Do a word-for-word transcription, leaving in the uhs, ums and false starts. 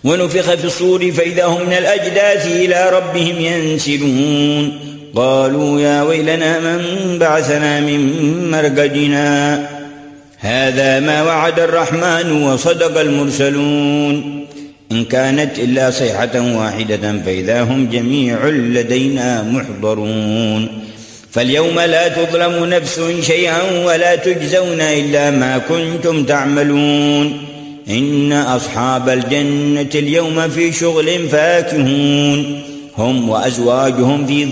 ونفخ في الصور فإذا هم من الأجداث إلى ربهم ينسلون قالوا يا ويلنا من بعثنا من مرقدنا هذا ما وعد الرحمن وصدق المرسلون إن كانت إلا صيحة واحدة فإذا هم جميع لدينا محضرون فاليوم لا تظلم نفس شيئا ولا تجزون إلا ما كنتم تعملون إن أصحاب الجنة اليوم في شغل فاكهون هم وأزواجهم في